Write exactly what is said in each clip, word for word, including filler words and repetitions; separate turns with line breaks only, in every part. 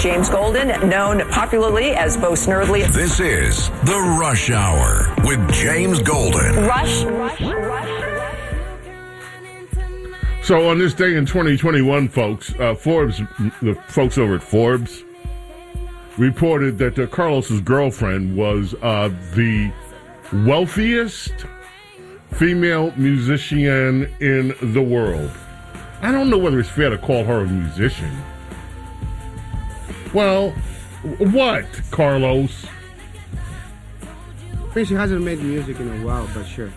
James Golden, known popularly as Bo Snerdley.
This is The Rush Hour with James Golden.
Rush, Rush, Rush.
So on this day in twenty twenty-one, folks, uh, Forbes, the folks over at Forbes, reported that uh, Carlos's girlfriend was uh, the wealthiest female musician in the world. I don't know whether it's fair to call her a musician. Well, what, Carlos?
I think she hasn't made music in a while, but sure.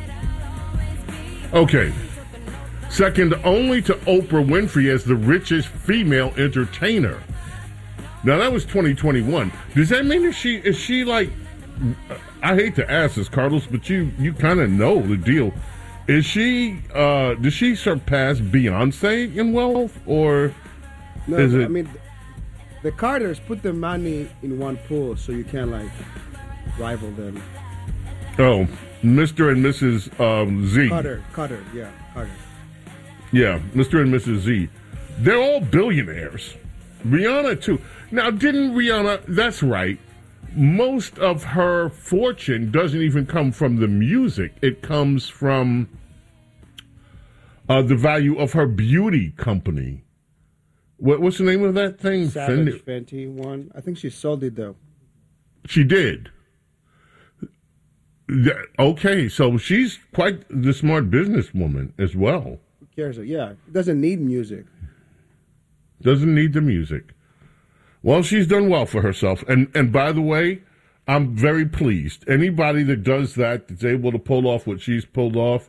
Okay. Second only to Oprah Winfrey as the richest female entertainer. Now, that was twenty twenty-one. Does that mean that she, is she like, I hate to ask this, Carlos, but you, you kind of know the deal. Is she, uh, does she surpass Beyonce in wealth, or
no,
is it?
I mean, the Carters put the money in one pool, so you can't, like, rival them.
Oh, Mister and Missus Um, Z.
Carter, Carter, yeah, Carter.
Yeah, Mister and Missus Z. They're all billionaires. Rihanna, too. Now, didn't Rihanna, that's right, most of her fortune doesn't even come from the music. It comes from uh, the value of her beauty company. What, what's the name of that thing?
Savage Fenty one. I think she sold it, though.
She did. Yeah, okay, so she's quite the smart businesswoman as well.
Who cares? Yeah, it doesn't need music.
Doesn't need the music. Well, she's done well for herself. And and by the way, I'm very pleased. Anybody that does that, that's able to pull off what she's pulled off,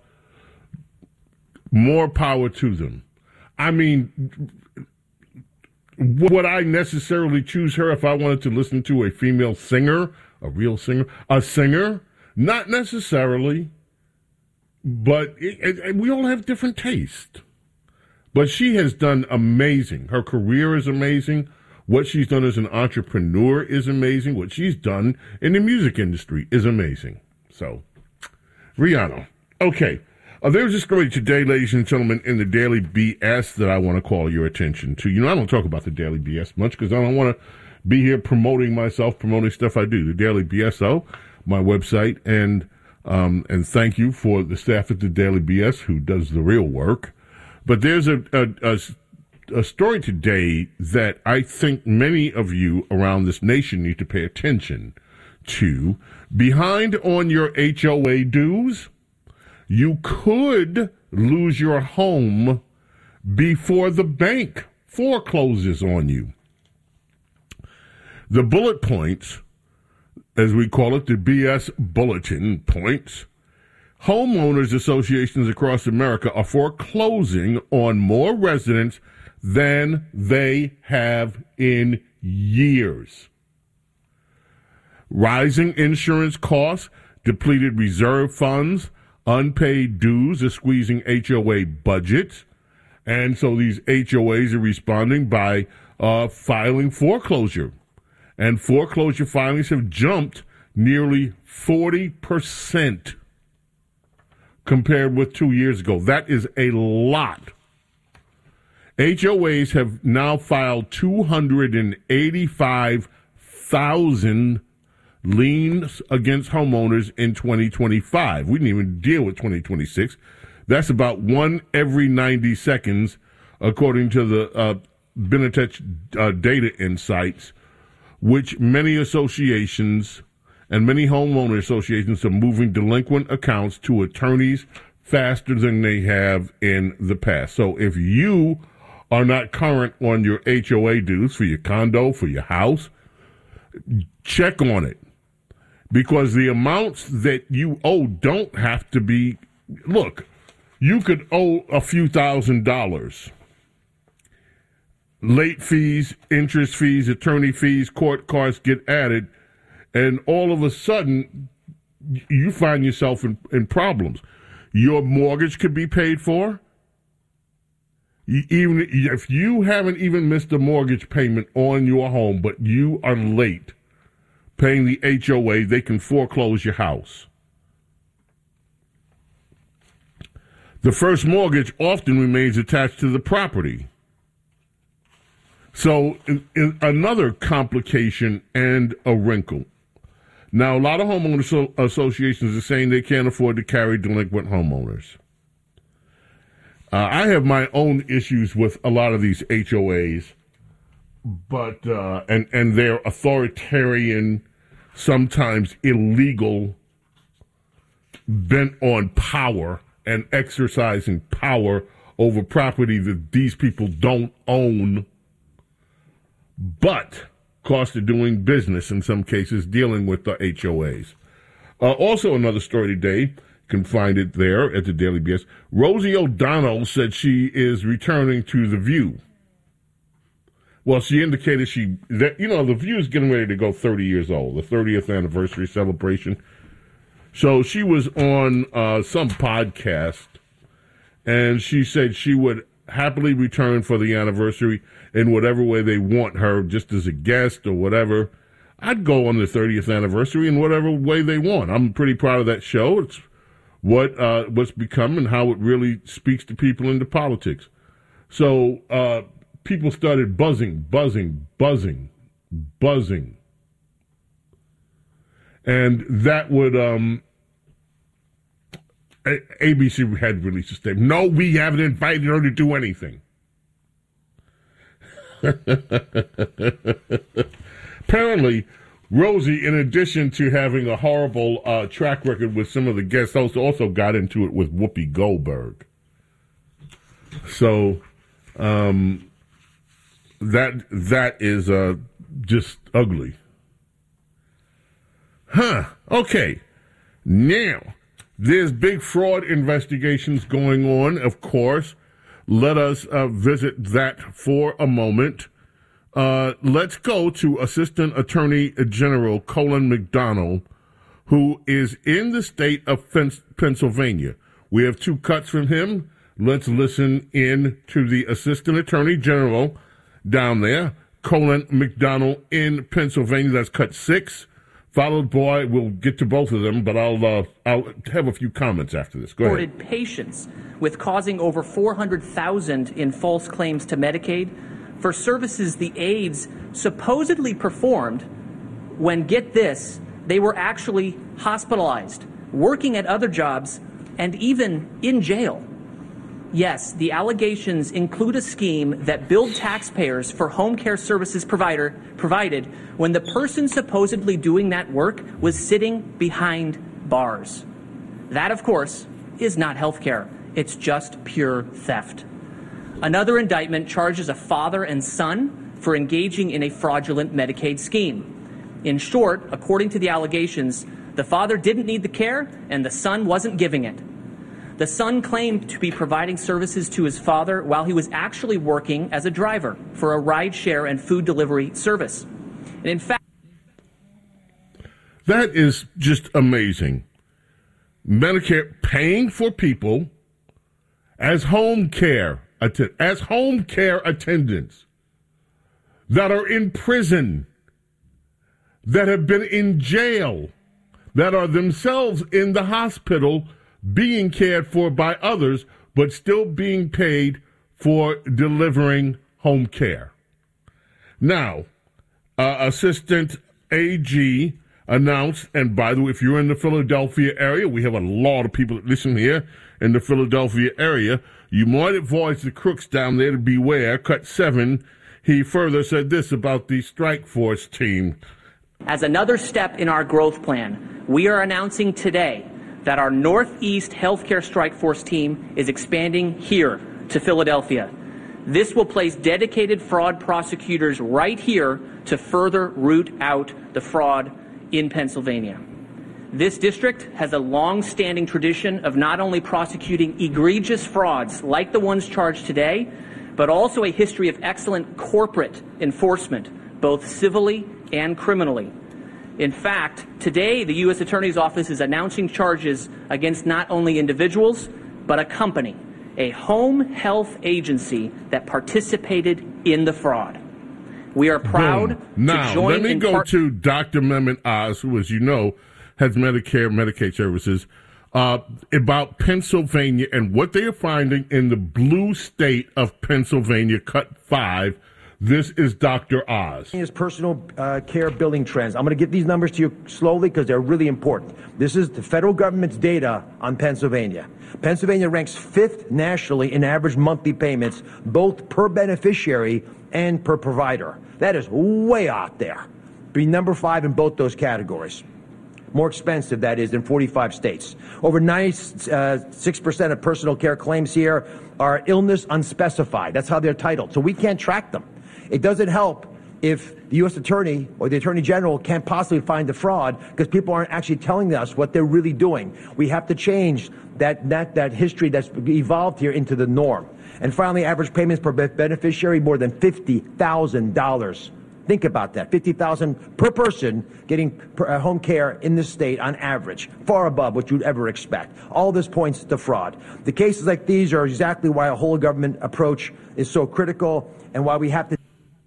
more power to them. I mean, would I necessarily choose her if I wanted to listen to a female singer, a real singer, a singer? Not necessarily, but it, it, we all have different taste. But she has done amazing. Her career is amazing. What she's done as an entrepreneur is amazing. What she's done in the music industry is amazing. So, Rihanna. Okay. Uh, there's a story today, ladies and gentlemen, in the Daily B S that I want to call your attention to. You know, I don't talk about the Daily B S much because I don't want to be here promoting myself, promoting stuff I do. The Daily B S, though, my website, and um, and thank you for the staff at the Daily B S who does the real work. But there's a, a, a a story today that I think many of you around this nation need to pay attention to. Behind on your H O A dues, you could lose your home before the bank forecloses on you. The bullet points, as we call it, the B S bulletin points, homeowners associations across America are foreclosing on more residents than they have in years. Rising insurance costs, depleted reserve funds, unpaid dues are squeezing H O A budgets. And so these H O As are responding by uh, filing foreclosure. And foreclosure filings have jumped nearly forty percent compared with two years ago. That is a lot. H O As have now filed two hundred eighty-five thousand liens against homeowners in twenty twenty-five. We didn't even deal with twenty twenty-six. That's about one every ninety seconds, according to the uh, Benetech uh, data insights, which many associations and many homeowner associations are moving delinquent accounts to attorneys faster than they have in the past. So if you are not current on your H O A dues for your condo, for your house, check on it. Because the amounts that you owe don't have to be, look, you could owe a few thousand dollars. Late fees, interest fees, attorney fees, court costs get added, and all of a sudden, you find yourself in, in problems. Your mortgage could be paid for. Even if you haven't even missed a mortgage payment on your home, but you are late paying the H O A, they can foreclose your house. The first mortgage often remains attached to the property. So in, in another complication and a wrinkle. Now, a lot of homeowner so- associations are saying they can't afford to carry delinquent homeowners. Uh, I have my own issues with a lot of these H O As, but uh, and and their authoritarian, sometimes illegal, bent on power and exercising power over property that these people don't own, but cost of doing business in some cases dealing with the H O As. Uh, also, another story today. Can find it there at the Daily B S. Rosie O'Donnell said she is returning to The View. Well, she indicated she, that, you know, The View is getting ready to go thirty years old, the thirtieth anniversary celebration. So she was on uh, some podcast, and she said she would happily return for the anniversary in whatever way they want her, just as a guest or whatever. I'd go on the thirtieth anniversary in whatever way they want. I'm pretty proud of that show. It's what uh, what's become and how it really speaks to people into politics. So uh, people started buzzing, buzzing, buzzing, buzzing. And that would, um, A B C had released a statement. No, we haven't invited her to do anything. Apparently, Rosie, in addition to having a horrible uh, track record with some of the guest hosts, also got into it with Whoopi Goldberg. So um, that that is uh, just ugly. Huh. Okay. Now, there's big fraud investigations going on, of course. Let us uh, visit that for a moment. Uh, let's go to Assistant Attorney General Colin McDonald, who is in the state of Pennsylvania. We have two cuts from him. Let's listen in to the Assistant Attorney General down there, Colin McDonald in Pennsylvania. That's cut six. Followed by, we'll get to both of them, but I'll uh, I'll have a few comments after this. Go ahead.
Reported patients with causing over four hundred thousand in false claims to Medicaid for services the aides supposedly performed when, get this, they were actually hospitalized, working at other jobs, and even in jail. Yes, the allegations include a scheme that billed taxpayers for home care services provider provided when the person supposedly doing that work was sitting behind bars. That, of course, is not health care. It's just pure theft. Another indictment charges a father and son for engaging in a fraudulent Medicaid scheme. In short, according to the allegations, the father didn't need the care and the son wasn't giving it. The son claimed to be providing services to his father while he was actually working as a driver for a rideshare and food delivery service. And in fact,
that is just amazing. Medicare paying for people as home care as home care attendants that are in prison, that have been in jail, that are themselves in the hospital being cared for by others, but still being paid for delivering home care. Now, uh, Assistant A G announced, and by the way, if you're in the Philadelphia area, we have a lot of people that listen here in the Philadelphia area, you might advise the crooks down there to beware. Cut seven, he further said this about the strike force team.
As another step in our growth plan, we are announcing today that our Northeast Healthcare Strike Force team is expanding here to Philadelphia. This will place dedicated fraud prosecutors right here to further root out the fraud in Pennsylvania. This district has a long-standing tradition of not only prosecuting egregious frauds like the ones charged today, but also a history of excellent corporate enforcement, both civilly and criminally. In fact, today the U S Attorney's Office is announcing charges against not only individuals, but a company, a home health agency that participated in the fraud. We are proud
Boom. Now,
to join
let me
in
go
part-
to Doctor Mehmet Oz, who, as you know, has Medicare, Medicaid services, uh, about Pennsylvania and what they are finding in the blue state of Pennsylvania, cut five. This is Doctor Oz.
His personal uh, care billing trends. I'm going to get these numbers to you slowly because they're really important. This is the federal government's data on Pennsylvania. Pennsylvania ranks fifth nationally in average monthly payments, both per beneficiary and per provider. That is way out there. Be number five in both those categories. More expensive, that is, than forty-five states. Over ninety-six percent of personal care claims here are illness unspecified. That's how they're titled. So we can't track them. It doesn't help if the U S Attorney or the Attorney General can't possibly find the fraud because people aren't actually telling us what they're really doing. We have to change that, that, that history that's evolved here into the norm. And finally, average payments per beneficiary, more than fifty thousand dollars. Think about that, fifty thousand dollars per person getting per, uh, home care in this state on average, far above what you'd ever expect. All this points to fraud. The cases like these are exactly why a whole government approach is so critical and why we have to.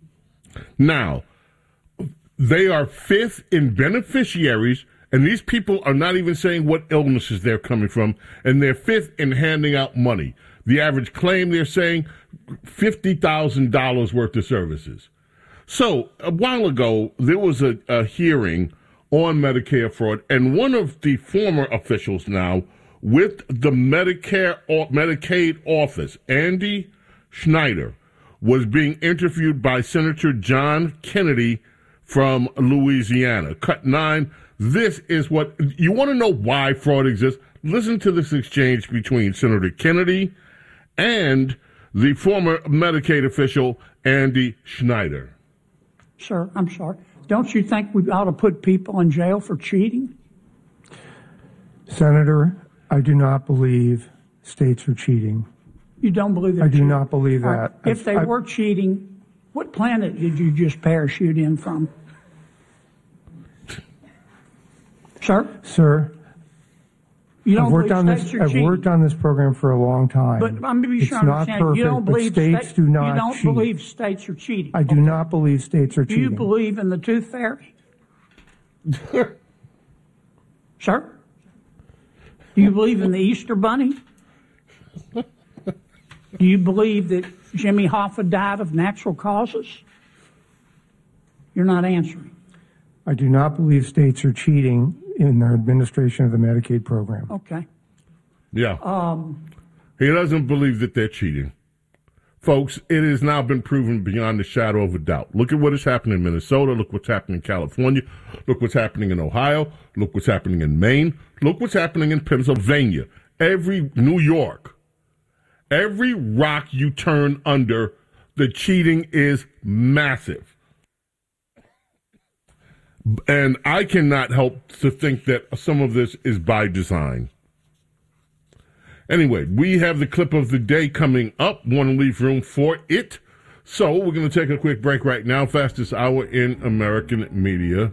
Now, they are fifth in beneficiaries, and these people are not even saying what illnesses they're coming from, and they're fifth in handing out money. The average claim, they're saying fifty thousand dollars worth of services. So, a while ago, there was a, a hearing on Medicare fraud, and one of the former officials now with the Medicare or Medicaid office, Andy Schneider, was being interviewed by Senator John Kennedy from Louisiana. Cut nine, this is what, you want to know why fraud exists? Listen to this exchange between Senator Kennedy and the former Medicaid official, Andy Schneider.
Sir, I'm sorry. Don't you think we ought to put people in jail for cheating?
Senator, I do not believe states are cheating.
You don't believe that?
I do not believe that.
If they
I,
were cheating, what planet did you just parachute in from? Sir?
Sir,
you don't
I've worked on this. I've
cheating.
worked on this program for a long time.
But I'm be
it's
sure I
not
understand.
perfect,
You don't
but
believe
states
sta-
do not
You don't
cheat.
believe states are cheating.
I do
okay.
not believe states are
Do
cheating.
you believe in the tooth fairy? Sir? Do you believe in the Easter Bunny? Do you believe that Jimmy Hoffa died of natural causes? You're not answering.
I do not believe states are cheating in their administration of the Medicaid program.
Okay.
Yeah.
Um,
he doesn't believe that they're cheating. Folks, it has now been proven beyond a shadow of a doubt. Look at what is happening in Minnesota. Look what's happening in California. Look what's happening in Ohio. Look what's happening in Maine. Look what's happening in Pennsylvania. Every New York. Every rock you turn under, the cheating is massive. And I cannot help to think that some of this is by design. Anyway, we have the clip of the day coming up. Want to leave room for it. So we're going to take a quick break right now. Fastest hour in American media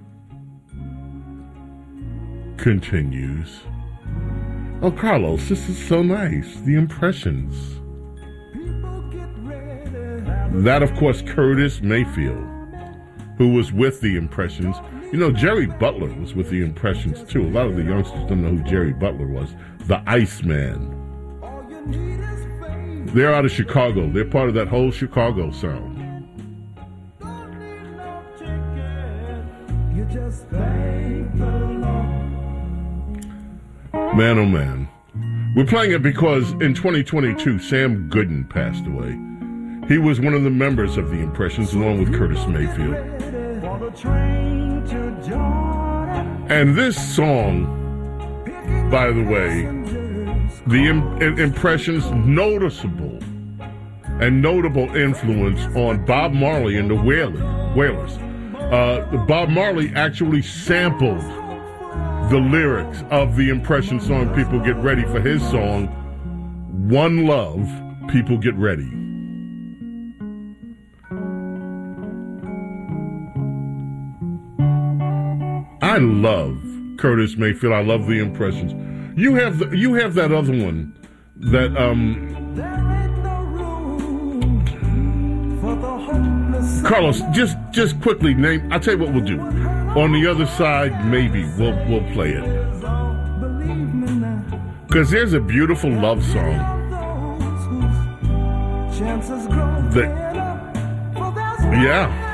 continues. Oh, Carlos, this is so nice. The Impressions. That, of course, Curtis Mayfield, who was with the Impressions. You know, Jerry Butler was with the Impressions, too. A lot of the youngsters don't know who Jerry Butler was. The Iceman. They're out of Chicago. They're part of that whole Chicago sound. Man, oh man. We're playing it because in twenty twenty-two, Sam Gooden passed away. He was one of the members of the Impressions, along with Curtis Mayfield. And this song, by the way, the im- Impressions' noticeable and notable influence on Bob Marley and the Wailers. Uh, Bob Marley actually sampled the lyrics of the Impression song, People Get Ready, for his song, One Love, People Get Ready. I love Curtis Mayfield. I love the Impressions. You have the, you have that other one that um Carlos, just just quickly name. I'll tell you what we'll do. On the other side, maybe we'll we'll play it. Because there's a beautiful love song that Yeah.